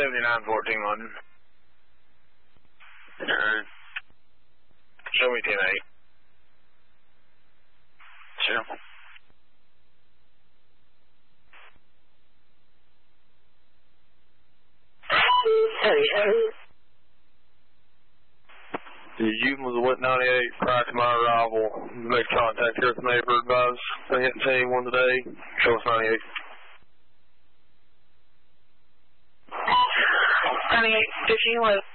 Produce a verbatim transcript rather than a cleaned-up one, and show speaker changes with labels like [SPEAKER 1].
[SPEAKER 1] seventy-nine fourteen London.
[SPEAKER 2] Alright.
[SPEAKER 1] Show me ten eight.
[SPEAKER 2] Sure.
[SPEAKER 1] You was a Lit ninety-eight prior to my arrival. Made contact here with the neighbor, advised they hadn't seen anyone today. Show us ninety-eight.
[SPEAKER 3] ninety-eight, fifteen,